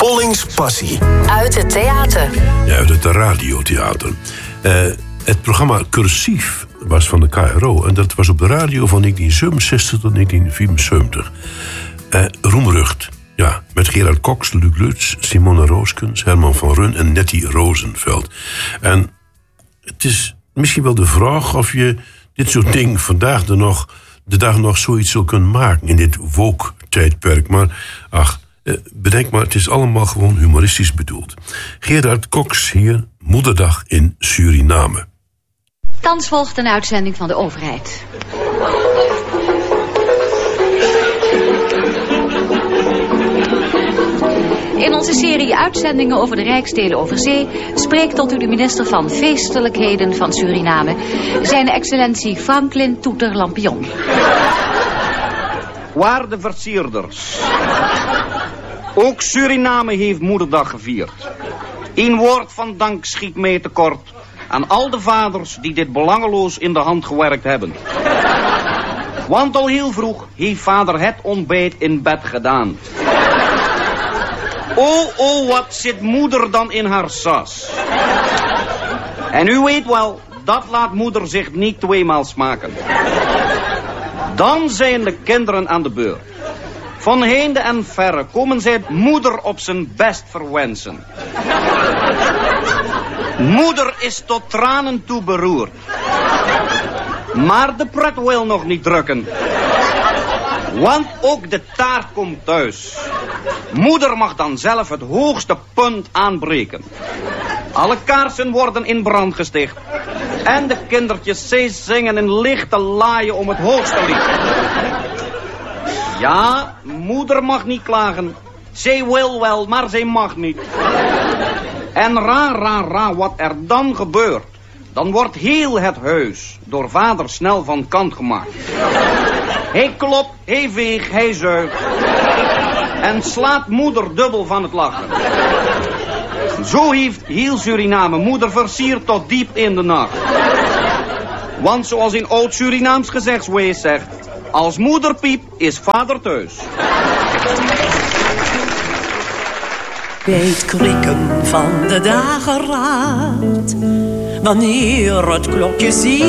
Pollings Passie. Uit het theater. Ja, uit het radiotheater. Het programma Cursief was van de KRO. En dat was op de radio van 1967 tot 1974. Roemrucht. Ja, met Gerard Cox, Luc Lutz, Simone Rooskens, Herman van Run en Nettie Rozenveld. En het is misschien wel de vraag of je dit soort dingen vandaag de dag nog zoiets zou kunnen maken in dit woke-tijdperk. Maar bedenk maar, het is allemaal gewoon humoristisch bedoeld. Gerard Cox hier, Moederdag in Suriname. Thans volgt een uitzending van de overheid. In onze serie uitzendingen over de Rijksdelen over zee spreekt tot u de minister van Feestelijkheden van Suriname, zijn excellentie Franklin Toeter Lampion. Waarde versierders. Ook Suriname heeft Moederdag gevierd. Eén woord van dank schiet mij tekort aan al de vaders die dit belangeloos in de hand gewerkt hebben. Want al heel vroeg heeft vader het ontbijt in bed gedaan. Oh, wat zit moeder dan in haar sas. En u weet wel, dat laat moeder zich niet tweemaal smaken. Dan zijn de kinderen aan de beurt. Van heinde en verre komen zij moeder op zijn best verwensen. Moeder is tot tranen toe beroerd. Maar de pret wil nog niet drukken. Want ook de taart komt thuis. Moeder mag dan zelf het hoogste punt aanbreken. Alle kaarsen worden in brand gesticht. En de kindertjes, zij zingen in lichte laaien om het hoogste lied. Ja, moeder mag niet klagen. Zij wil wel, maar zij mag niet. En ra, wat er dan gebeurt. Dan wordt heel het huis door vader snel van kant gemaakt. Hij klopt, hij veegt, hij zuigt. En slaat moeder dubbel van het lachen. Zo heeft heel Suriname moeder versierd tot diep in de nacht. Want zoals in oud Surinaams gezegdswees zegt, als moeder piept, is vader thuis. Bij het krieken van de dageraad, wanneer het klokje